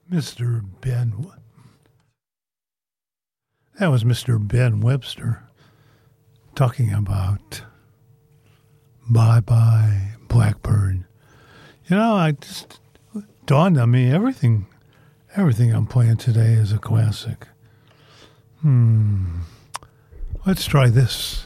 Mr. Ben. That was Mr. Ben Webster talking about Bye Bye Blackbird. You know, I just dawned on me everything I'm playing today is a classic. Let's try this.